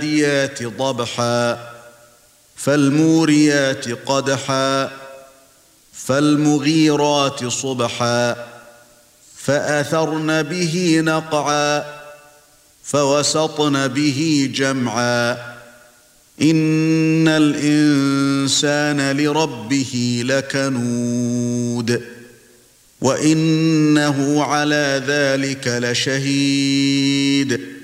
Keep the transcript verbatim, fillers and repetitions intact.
والعاديات ضبحا فالموريات قدحا فالمغيرات صبحا فأثرن به نقعا فوسطن به جمعا إن الإنسان لربه لكنود وإنه على ذلك لشهيد